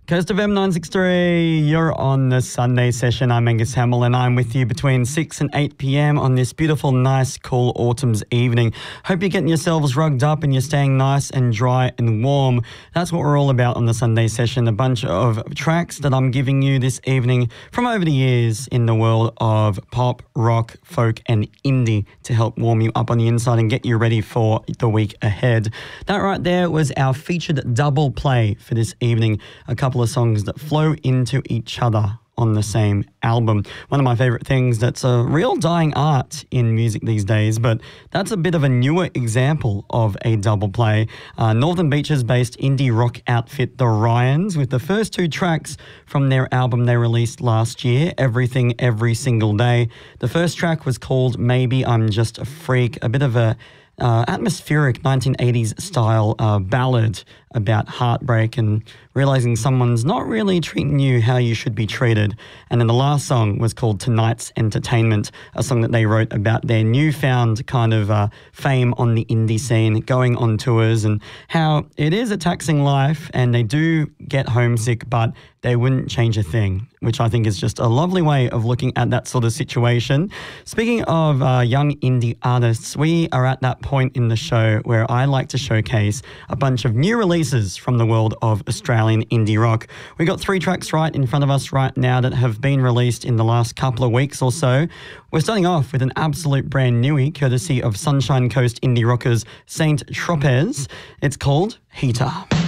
Coast of M963, you're on the Sunday session. I'm Angus Hamill and I'm with you between 6 and 8 p.m. on this beautiful, nice, cool autumn's evening. Hope you're getting yourselves rugged up and you're staying nice and dry and warm. That's what we're all about on the Sunday session. A bunch of tracks that I'm giving you this evening from over the years in the world of pop, rock, folk and indie to help warm you up on the inside and get you ready for the week ahead. That right there was our featured double play for this evening. A couple of songs that flow into each other on the same album. One of my favourite things that's a real dying art in music these days, but that's a bit of a newer example of a double play. Northern Beaches-based indie rock outfit The Ryans, with the first two tracks from their album they released last year, Everything Every Single Day. The first track was called Maybe I'm Just a Freak, a bit of a atmospheric 1980s style ballad about heartbreak and realising someone's not really treating you how you should be treated. And then the last song was called Tonight's Entertainment, a song that they wrote about their newfound kind of fame on the indie scene, going on tours and how it is a taxing life and they do get homesick, but they wouldn't change a thing, which I think is just a lovely way of looking at that sort of situation. Speaking of young indie artists, we are at that point in the show where I like to showcase a bunch of new releases from the world of Australian indie rock. We got 3 tracks right in front of us right now that have been released in the last couple of weeks or so. We're starting off with an absolute brand newie, courtesy of Sunshine Coast indie rockers Saint Tropez. It's called Heater.